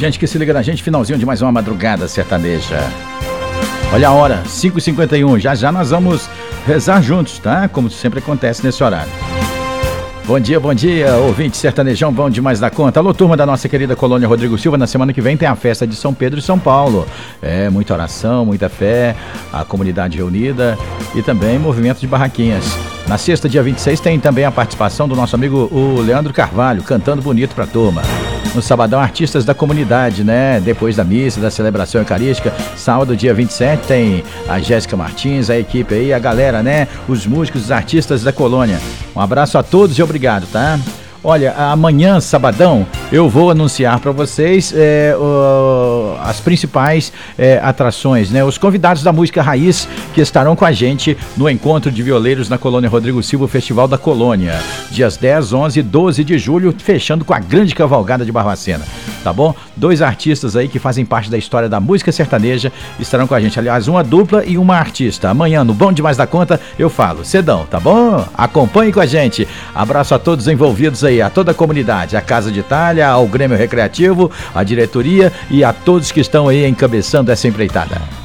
Gente que se liga na gente, finalzinho de mais uma madrugada sertaneja. Olha a hora, 5h51, já nós vamos rezar juntos, tá? Como sempre acontece nesse horário. Bom dia, ouvinte sertanejão, bom demais da conta. Alô, turma da nossa querida Colônia Rodrigo Silva, na semana que vem tem a festa de São Pedro e São Paulo. Muita oração, muita fé, a comunidade reunida e também movimento de barraquinhas. Na sexta, dia 26, tem também a participação do nosso amigo o Leandro Carvalho, cantando bonito pra turma. No sabadão, artistas da comunidade, né? Depois da missa, da celebração eucarística. Sábado, dia 27, tem a Jéssica Martins, a equipe aí, a galera, né? Os músicos, os artistas da colônia. Um abraço a todos e obrigado, tá? Olha, amanhã, sabadão, eu vou anunciar para vocês as principais atrações, né? Os convidados da música raiz que estarão com a gente no Encontro de Violeiros na Colônia Rodrigo Silva, Festival da Colônia. Dias 10, 11 e 12 de julho, fechando com a grande cavalgada de Barbacena, tá bom? 2 artistas aí que fazem parte da história da música sertaneja estarão com a gente. Aliás, uma dupla e uma artista. Amanhã, no Bom Demais da Conta, eu falo cedão, tá bom? Acompanhe com a gente. Abraço a todos os envolvidos aí, a toda a comunidade, a Casa de Itália, ao Grêmio Recreativo, a diretoria e a todos que estão aí encabeçando essa empreitada.